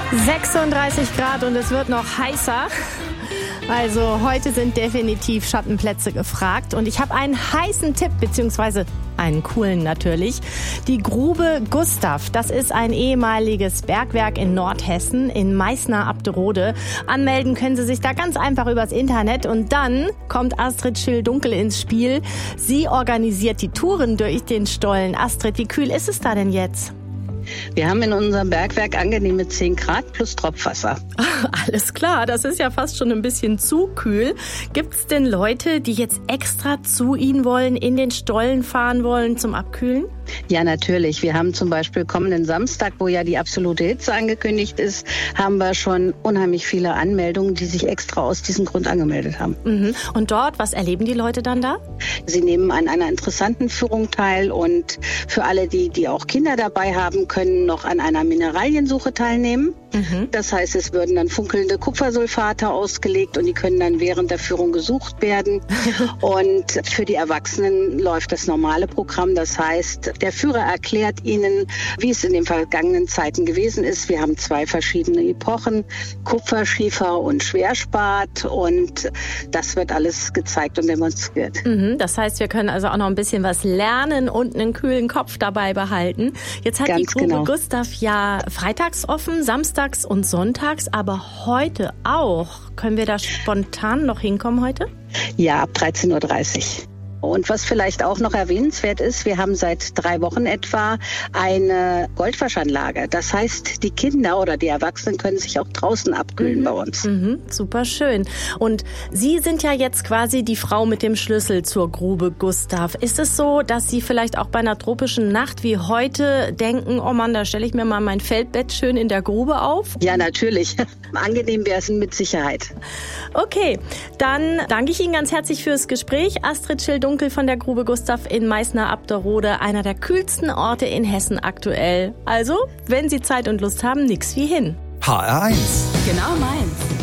36 Grad und es wird noch heißer. Also heute sind definitiv Schattenplätze gefragt. Und ich habe einen heißen Tipp, beziehungsweise einen coolen natürlich. Die Grube Gustav, das ist ein ehemaliges Bergwerk in Nordhessen, in Meißner-Abderode. Anmelden können Sie sich da ganz einfach übers Internet. Und dann kommt Astrid Schill-Dunkel ins Spiel. Sie organisiert die Touren durch den Stollen. Astrid, wie kühl ist es da denn jetzt? Wir haben in unserem Bergwerk angenehme 10 Grad plus Tropfwasser. Alles klar, das ist ja fast schon ein bisschen zu kühl. Gibt es denn Leute, die jetzt extra zu Ihnen wollen, in den Stollen fahren wollen zum Abkühlen? Ja, natürlich. Wir haben zum Beispiel kommenden Samstag, wo ja die absolute Hitze angekündigt ist, haben wir schon unheimlich viele Anmeldungen, die sich extra aus diesem Grund angemeldet haben. Mhm. Und dort, was erleben die Leute dann da? Sie nehmen an einer interessanten Führung teil und für alle, die auch Kinder dabei haben, können noch an einer Mineraliensuche teilnehmen. Mhm. Das heißt, es würden dann funkelnde Kupfersulfate ausgelegt und die können dann während der Führung gesucht werden. Und für die Erwachsenen läuft das normale Programm. Das heißt, der Führer erklärt ihnen, wie es in den vergangenen Zeiten gewesen ist. Wir haben 2 verschiedene Epochen, Kupferschiefer und Schwerspat. Und das wird alles gezeigt und demonstriert. Mhm. Das heißt, wir können also auch noch ein bisschen was lernen und einen kühlen Kopf dabei behalten. Jetzt hat die Grube Gustav ja freitags offen, samstags und sonntags, aber heute auch. Können wir da spontan noch hinkommen heute? Ja, ab 13:30 Uhr. Und was vielleicht auch noch erwähnenswert ist, wir haben seit 3 Wochen etwa eine Goldwaschanlage. Das heißt, die Kinder oder die Erwachsenen können sich auch draußen abkühlen bei uns. Mhm, super schön. Und Sie sind ja jetzt quasi die Frau mit dem Schlüssel zur Grube Gustav. Ist es so, dass Sie vielleicht auch bei einer tropischen Nacht wie heute denken, oh Mann, da stelle ich mir mal mein Feldbett schön in der Grube auf? Ja, natürlich. Angenehm wäre es mit Sicherheit. Okay, dann danke ich Ihnen ganz herzlich fürs Gespräch. Astrid Schill-Dunkel von der Grube Gustav in Meißner-Abderode, einer der kühlsten Orte in Hessen aktuell. Also, wenn Sie Zeit und Lust haben, nix wie hin. HR1. Genau meins.